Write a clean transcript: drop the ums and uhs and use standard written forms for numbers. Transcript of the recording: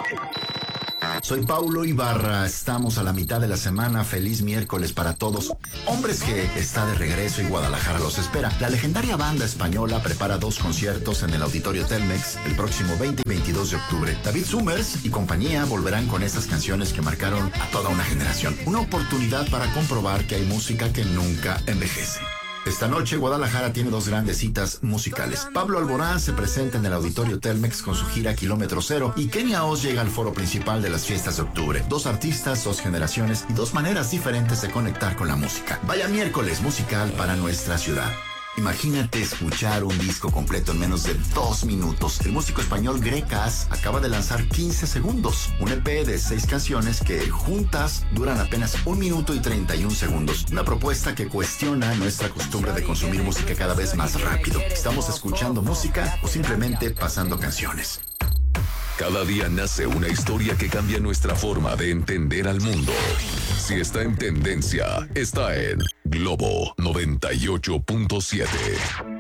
Soy Paulo Ibarra, estamos a la mitad de la semana, feliz miércoles para todos. Hombres G está de regreso y Guadalajara los espera. La legendaria banda española prepara 2 conciertos en el Auditorio Telmex el próximo 20 y 22 de octubre. David Summers y compañía volverán con esas canciones que marcaron a toda una generación. Una oportunidad para comprobar que hay música que nunca envejece. Esta noche Guadalajara tiene 2 grandes citas musicales. Pablo Alborán se presenta en el Auditorio Telmex con su gira Kilómetro Cero y Kenia Oz llega al foro principal de las fiestas de octubre. 2 artistas, 2 generaciones y 2 maneras diferentes de conectar con la música. Vaya miércoles musical para nuestra ciudad. Imagínate escuchar un disco completo en menos de 2 minutos. El músico español Grecas acaba de lanzar 15 segundos, un EP de 6 canciones que juntas duran apenas 1 minuto y 31 segundos. Una propuesta que cuestiona nuestra costumbre de consumir música cada vez más rápido. ¿Estamos escuchando música o simplemente pasando canciones? Cada día nace una historia que cambia nuestra forma de entender al mundo. Si está en tendencia, está en Globo 98.7.